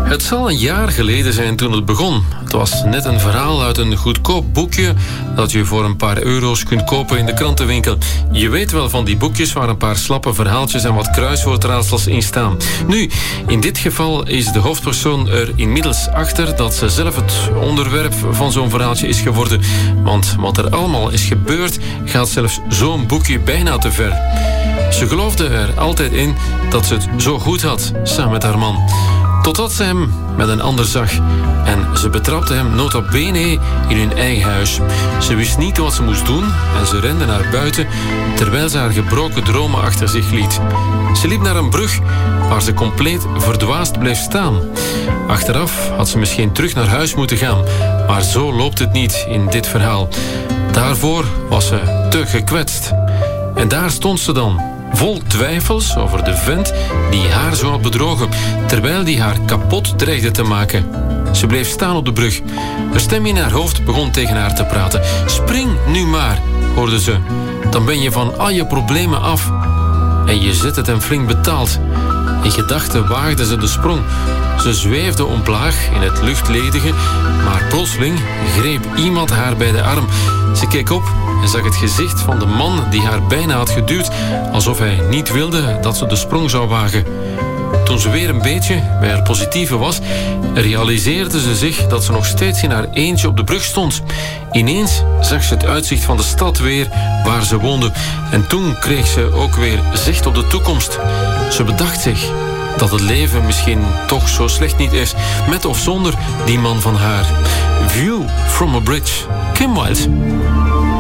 Het zal een jaar geleden zijn toen het begon. Het was net een verhaal uit een goedkoop boekje dat je voor een paar euro's kunt kopen in de krantenwinkel. Je weet wel van die boekjes waar een paar slappe verhaaltjes en wat kruiswoordraadsels in staan. Nu, in dit geval is de hoofdpersoon er inmiddels achter dat ze zelf het onderwerp van zo'n verhaaltje is geworden. Want wat er allemaal is gebeurd, gaat zelfs zo'n boekje bijna te ver. Ze geloofde er altijd in dat ze het zo goed had, samen met haar man. Totdat ze hem met een ander zag. En ze betrapte hem nota bene in hun eigen huis. Ze wist niet wat ze moest doen en ze rende naar buiten terwijl ze haar gebroken dromen achter zich liet. Ze liep naar een brug waar ze compleet verdwaasd bleef staan. Achteraf had ze misschien terug naar huis moeten gaan, maar zo loopt het niet in dit verhaal. Daarvoor was ze te gekwetst. En daar stond ze dan, vol twijfels over de vent die haar zo had bedrogen, terwijl die haar kapot dreigde te maken. Ze bleef staan op de brug. Een stem in haar hoofd begon tegen haar te praten. Spring nu maar, hoorde ze. Dan ben je van al je problemen af. En je zet het hem flink betaald. In gedachten waagde ze de sprong. Ze zweefde omlaag in het luchtledige, maar plotseling greep iemand haar bij de arm. Ze keek op en zag het gezicht van de man die haar bijna had geduwd, alsof hij niet wilde dat ze de sprong zou wagen. Toen ze weer een beetje bij haar positieve was, realiseerde ze zich dat ze nog steeds in haar eentje op de brug stond. Ineens zag ze het uitzicht van de stad weer waar ze woonde. En toen kreeg ze ook weer zicht op de toekomst. Ze bedacht zich dat het leven misschien toch zo slecht niet is, met of zonder die man van haar. View from a Bridge. Kim Wilde.